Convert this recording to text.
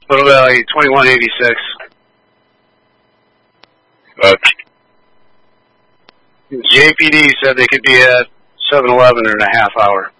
Little Valley, 2186. JPD said they could be at 7-Eleven in a half hour.